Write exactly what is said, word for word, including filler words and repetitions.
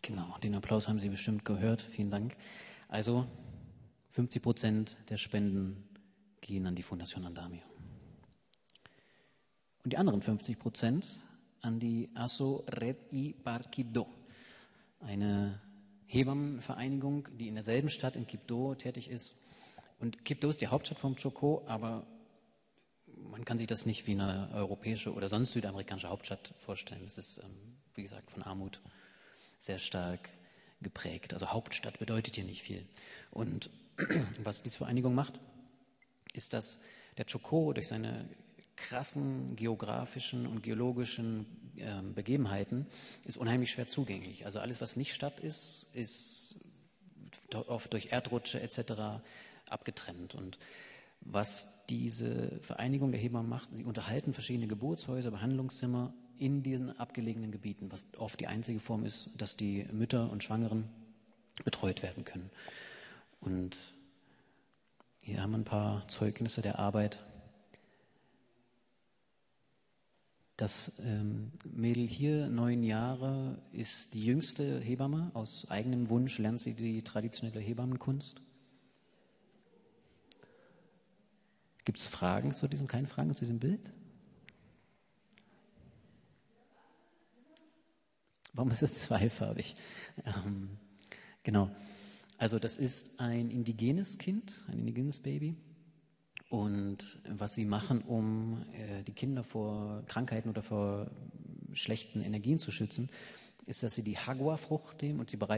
Genau, den Applaus haben Sie bestimmt gehört. Vielen Dank. Also fünfzig Prozent der Spenden gehen an die Fundación Andamio. Und die anderen fünfzig Prozent an die Aso Red y Parquibdó, eine Hebammenvereinigung, die in derselben Stadt in Quibdó tätig ist. Und Quibdó ist die Hauptstadt vom Chocó, aber man kann sich das nicht wie eine europäische oder sonst südamerikanische Hauptstadt vorstellen. Es ist, wie gesagt, von Armut sehr stark geprägt. Also Hauptstadt bedeutet hier nicht viel. Und was diese Vereinigung macht, ist, dass der Chocó durch seine krassen geografischen und geologischen äh, Begebenheiten ist unheimlich schwer zugänglich. Also alles, was nicht Stadt ist, ist oft durch Erdrutsche et cetera abgetrennt. Und was diese Vereinigung der Hebammen macht, sie unterhalten verschiedene Geburtshäuser, Behandlungszimmer in diesen abgelegenen Gebieten, was oft die einzige Form ist, dass die Mütter und Schwangeren betreut werden können. Und hier haben wir ein paar Zeugnisse der Arbeit. Das ähm, Mädel hier, neun Jahre, ist die jüngste Hebamme. Aus eigenem Wunsch lernt sie die traditionelle Hebammenkunst. Gibt es Fragen zu diesem, keine Fragen zu diesem Bild? Warum ist es zweifarbig? Ähm, genau. Also das ist ein indigenes Kind, ein indigenes Baby. Und was sie machen, um äh, die Kinder vor Krankheiten oder vor schlechten Energien zu schützen, ist, dass sie die Hagua-Frucht nehmen und sie bereiten